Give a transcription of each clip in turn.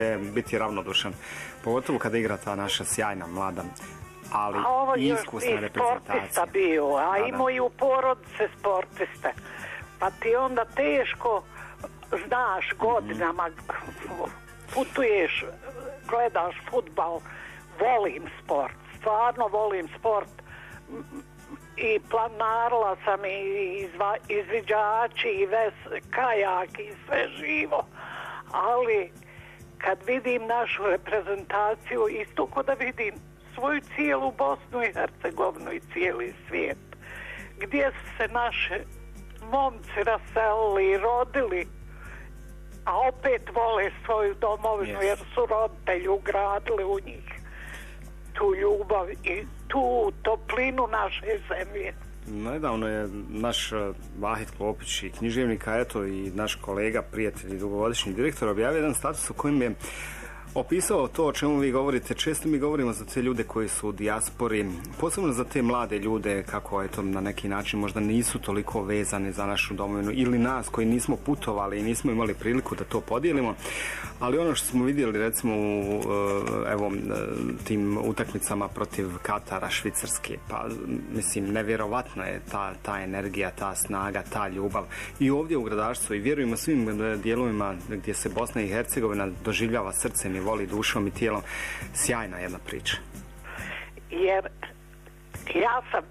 biti ravnodušan, pogotovo kada igra ta naša sjajna mlada, ali iskusna reprezentacija. Bio, a imao i u porodice sportiste. Pa ti onda teško, znaš, godinama putuješ, gledaš fudbal, volim sport, stvarno volim sport i planarila sam i izviđači i kajak i sve živo, ali kad vidim našu reprezentaciju, isto ko da vidim svoju cijelu Bosnu i Hercegovinu i cijeli svijet, gdje su se naše momci raselili i rodili, a opet vole svoju domovinu jer su roditelji ugradili u njih tu ljubav i tu toplinu naše zemlje. Nedavno je naš Vahid Klopić i književnik, a eto i naš kolega, prijatelj i dugogodišnji direktor objavio jedan status u kojem je opisao to o čemu vi govorite. Često mi govorimo za te ljude koji su u dijaspori, posebno za te mlade ljude kako eto na neki način možda nisu toliko vezani za našu domovinu ili nas koji nismo putovali i nismo imali priliku da to podijelimo, ali ono što smo vidjeli recimo u tim utakmicama protiv Katara, Švicarske, pa mislim nevjerovatna je ta energija, ta snaga, ta ljubav i ovdje u gradaštvu i vjerujemo svim dijelovima gdje se Bosna i Hercegovina doživljava srcem i voli dušom i tijelom. Sjajna jedna priča. Jer ja sam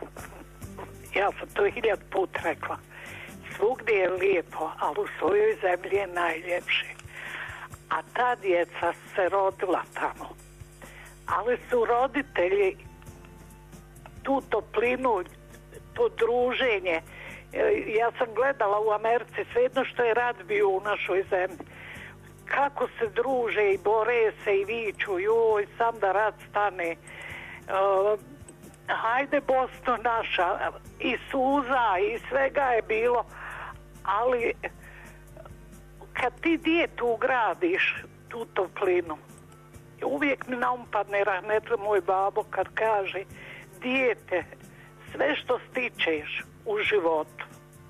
to 1000 put rekla, svugdje je lijepo, ali u svojoj zemlji je najljepše. A ta djeca se rodila tamo, ali su roditelji tu toplinu, to druženje. Ja sam gledala u Americi, svejedno što je rat bio u našoj zemlji, kako se druže i bore se i viču, joj, sam da rat stane, hajde Bosno naša, i suza i svega je bilo, ali kad ti djetu ugradiš tu toplinu, uvijek mi na um padne rahmetli moj babo kad kaže, dijete, sve što stičeš u životu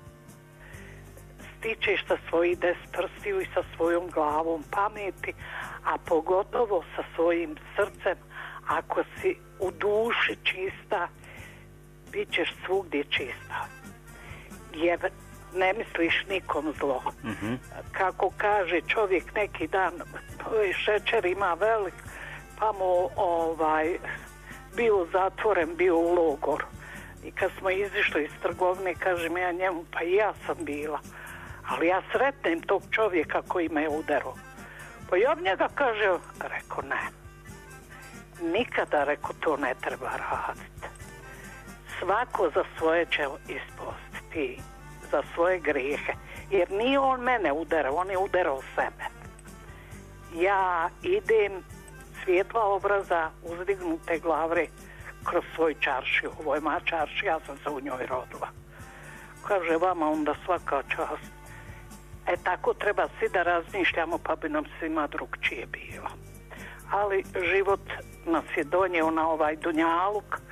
stičeš sa svojih 10 prstiju i sa svojom glavom pameti, a pogotovo sa svojim srcem. Ako si u duši čista, bit ćeš svugdje čista, jer ne misliš nikom zlo. Kako kaže čovjek neki dan, šećer ima velik, pa mu bio zatvoren, bio u logoru, i kad smo izišli iz trgovine, kažem ja njemu, pa i ja sam bila, ali ja sretnem tog čovjeka koji me je udarao. Pa ja njega kaže, rekao ne, nikada, rekao, to ne treba raditi. Svako za svoje će ispostiti, za svoje grijehe, jer nije on mene udarao, on je udarao sebe. Ja idem svjetla obraza, uzdignute glave kroz svoj čaršiju, ovo je moja čaršija, ja sam se u njoj rodila. Kaže, vama onda svaka čast. Tako treba svi da razmišljamo, pa bi nam svima drugčije bilo. Ali život nas je donio na ovaj dunjaluk,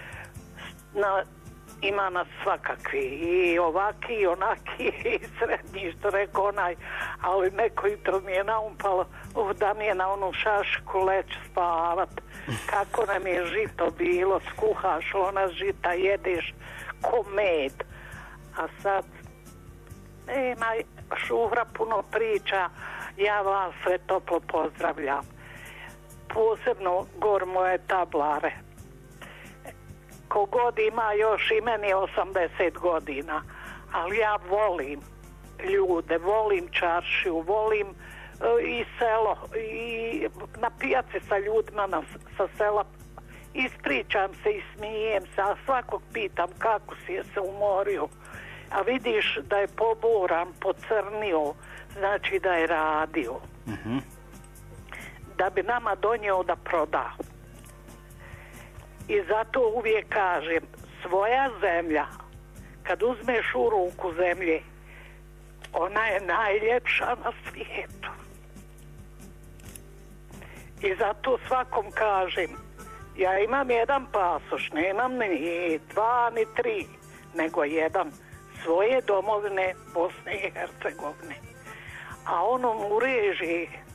ima nas svakakvi, i ovaki i onaki i srednji, što rekao onaj, ali neko jutro mi je naumpalo da mi je na onu šašku leći spavat, kako nam je žito bilo, skuhaš ona žita, jedeš ko med, a sad nema Šuhra puno priča, ja vas sve toplo pozdravljam, posebno gor moje tablare. Kogod ima još i meni 80 godina, ali ja volim ljude, volim čaršiju, volim i selo, i na pijaci sa ljudima sa sela ispričam se i smijem se, a svakog pitam kako si, je se umorio, a vidiš da je poboran, pocrnio, znači da je radio. Da bi nama donio da proda. I zato uvijek kažem, svoja zemlja, kad uzmeš u ruku zemlje, ona je najljepša na svijetu. I zato svakom kažem, ja imam jedan pasoš, nemam ni 2 ni 3, nego jedan, svoje domovine Bosne i Hercegovine. A onom u režiji